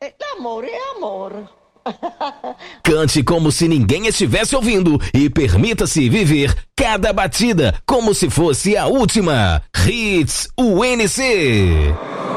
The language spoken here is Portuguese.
Amor é amor. Cante como se ninguém estivesse ouvindo e permita-se viver cada batida como se fosse a última. Hits UNC.